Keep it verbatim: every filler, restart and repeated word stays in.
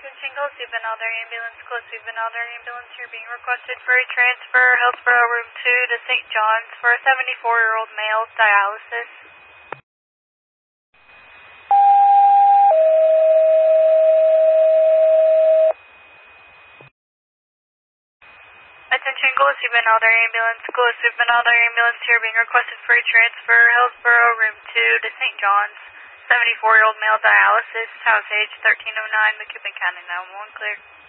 Singles, you've been other ambulance, close, you've been other ambulance. You're being requested for a transfer, Hillsborough Room two to Saint John's for a seventy-four-year-old male dialysis. Attention, close, you've been other ambulance, close, you've been other ambulance. You're being requested for a transfer, Hillsborough Room two to Saint John's. seventy-four-year-old male dialysis, house age thirteen oh nine, McCubbin County nine one one, clear.